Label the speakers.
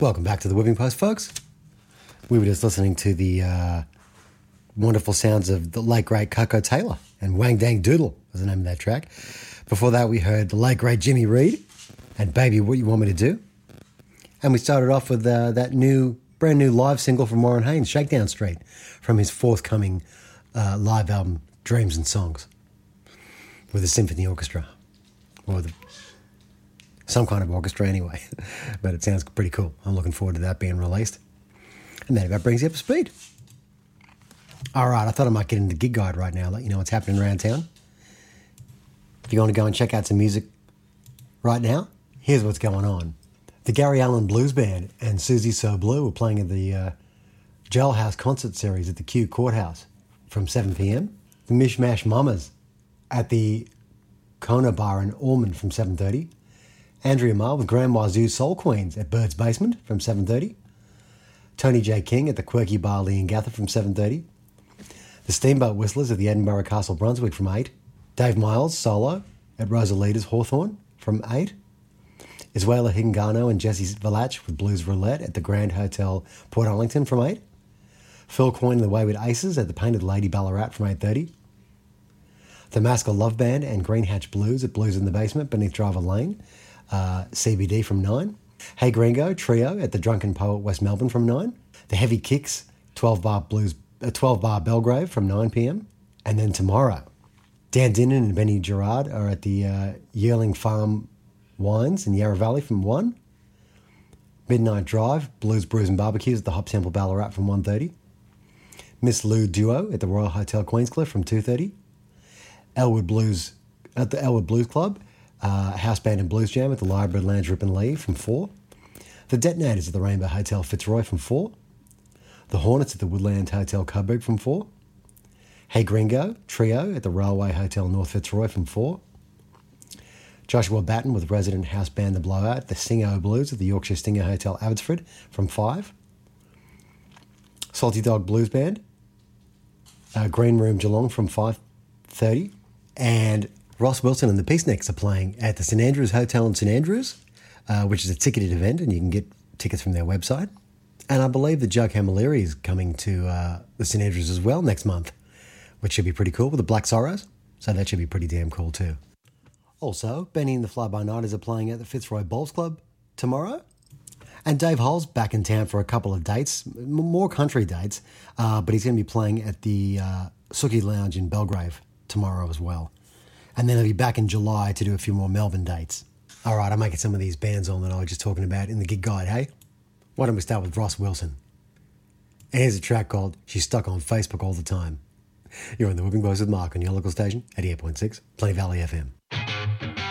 Speaker 1: Welcome back to the Whipping Post, folks. We were just listening to the wonderful sounds of the late great Coco Taylor and Wang Dang Doodle was the name of that track. Before that, we heard the late great Jimmy Reed and Baby What You Want Me to Do. And we started off with that brand new live single from Warren Haynes, Shakedown Street, from his forthcoming live album, Dreams and Songs, with a symphony orchestra, or some kind of orchestra anyway. But it sounds pretty cool. I'm looking forward to that being released. And that about brings you up to speed. All right, I thought I might get into Gig Guide right now, let you know what's happening around town. If you want to go and check out some music right now, here's what's going on. The Gary Allan Blues Band and Susie So Blue are playing at the Jailhouse Concert Series at the Kew Courthouse from 7 p.m. The Mishmash Mamas at the Kona Bar in Ormond from 7:30. Andrea Marr with Grand Wazoo Soul Queens at Bird's Basement from 7:30. Tony J. King at the Quirky Bar Lee and Gather from 7:30. The Steamboat Whistlers at the Edinburgh Castle Brunswick from 8. Dave Miles solo at Rosalita's Hawthorne from 8. Iswela Hingano and Jesse Valach with Blues Roulette at the Grand Hotel Port Arlington from 8. Phil Coyne and the Wayward Aces at the Painted Lady Ballarat from 8:30. The Maskell Love Band and Green Hatch Blues at Blues in the Basement beneath Driver Lane, CBD from 9. Hey Gringo Trio at the Drunken Poet West Melbourne from 9. The Heavy Kicks 12 Bar Belgrave from 9 p.m. And then tomorrow, Dan Dinnan and Benny Gerard are at the Yearling Farm Wines in Yarra Valley from 1. Midnight Drive, Blues, Brews and Barbecues at the Hop Temple Ballarat from 1:30. Miss Lou Duo at the Royal Hotel Queenscliff from 2:30. Elwood Blues at the Elwood Blues Club, House Band and Blues Jam at the Library Lounge Rip and Lee from 4. The Detonators at the Rainbow Hotel Fitzroy from 4. The Hornets at the Woodland Hotel Coburg from 4. Hey Gringo Trio at the Railway Hotel North Fitzroy from 4. Joshua Batten with resident house band The Blowout at the Singo Blues at the Yorkshire Stinger Hotel Abbotsford from 5. Salty Dog Blues Band, Green Room Geelong from 5:30. And Ross Wilson and the Peaceniks are playing at the St Andrews Hotel in St Andrews, which is a ticketed event, and you can get tickets from their website. And I believe that Joe Camilleri is coming to the St Andrews as well next month, which should be pretty cool, with the Black Sorrows. So that should be pretty damn cool too. Also, Benny and the Fly-By-Nighters are playing at the Fitzroy Bowls Club tomorrow. And Dave Hull's back in town for a couple of dates, more country dates, but he's going to be playing at the Suki Lounge in Belgrave tomorrow as well. And then he'll be back in July to do a few more Melbourne dates. All right, I'm making some of these bands on that I was just talking about in the Gig Guide, hey? Why don't we start with Ross Wilson? And here's a track called She's Stuck on Facebook All the Time. You're on the Whipping Post with Mark on your local station, 88.6, Plain Valley FM.